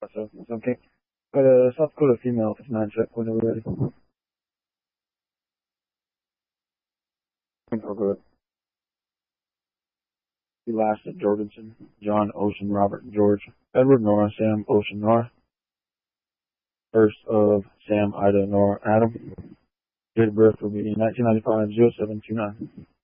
So it's okay. But South Dakota female, if it's 9 check whenever ready. Oh, good. Elisha Jorgensen, John Ocean Robert George Edward Nora Sam Ocean Nora. First of Sam Ida Nora Adam. Date of birth will be 1995 0729.